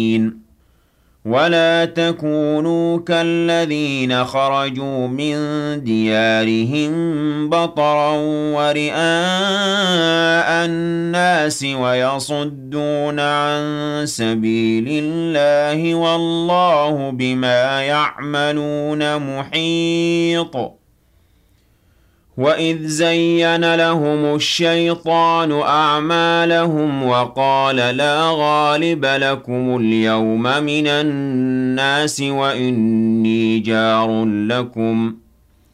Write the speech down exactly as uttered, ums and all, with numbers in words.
ولا تكونوا كالذين خرجوا من ديارهم بطرا ورئاء الناس ويصدون عن سبيل الله والله بما يعملون محيط وَإِذْ زَيَّنَ لَهُمُ الشَّيْطَانُ أَعْمَالَهُمْ وَقَالَ لَا غَالِبَ لَكُمُ الْيَوْمَ مِنَ النَّاسِ وَإِنِّي جَارٌ لَكُمْ